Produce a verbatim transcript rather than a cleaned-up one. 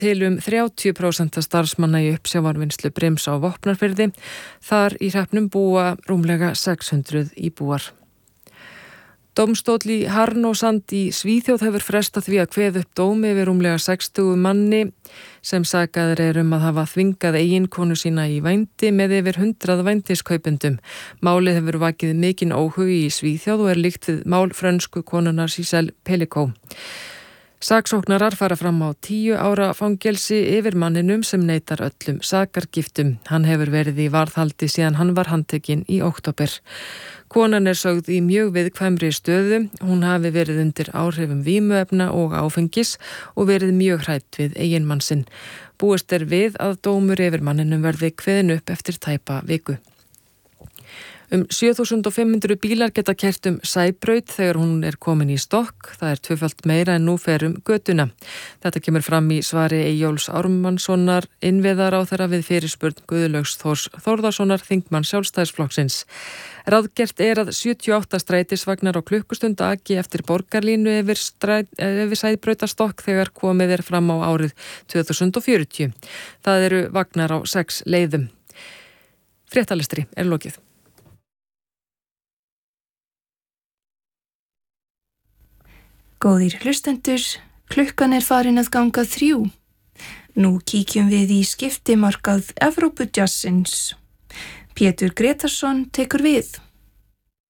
til um þrjátíu prósent starfsmanna í uppsjávarvinnslu Brims á Vopnafirði. Þar í hreppnum búa rúmlega sex hundruð íbúar. Dómstóll í Harnosand í Svíþjóð hefur frestað því að kveða upp dómi yfir rúmlega sextíu manni sem sakaðir er um að hafa þvingað eiginkonu sína í vændi með yfir hundrað vændiskaupendum. Málið hefur vakið mikinn óhug í Svíþjóð og er líkt við mál frönsku konunnar Giselle Pelicot. Saksóknarar fara fram á tíu ára fangelsi yfir manninum sem neitar öllum sakargiftum. Hann hefur verið í varðhaldi síðan hann var handtekinn í október. Konan er sögð í mjög viðkvæmri stöðu. Hún hafi verið undir áhrifum vímuefna og áfengis og verið mjög hrædd við eiginmann sinn. Búist er við að dómur yfir manninum verði kveðinn upp eftir tæpa viku. Um sjö þúsund fimm hundruð bílar geta keyrt um Sæbraut þegar hún er komin í stokk. Það er tvöfalt meira en nú fer um götuna. Þetta kemur fram í svari Eyjólfs Ármannssonar innviðaráðherra við fyrirspurn Guðlaugs Þórs Þórðarsonar þingmann Sjálfstæðisflokksins. Ráðgert er að sjötíu og átta strætisvagnar á klukkustund aki eftir borgarlínu yfir, stræt, yfir Sæbrautarstokk þegar komið er fram á árið tvö þúsund fjörutíu. Það eru vagnar á sex leiðum. Fréttalestri er lokið. Góðir hlustendur, klukkan er farin að ganga þrjú. Nú kíkjum við í skiptimarkað Evrópujazzins. Pétur Gretarsson tekur við.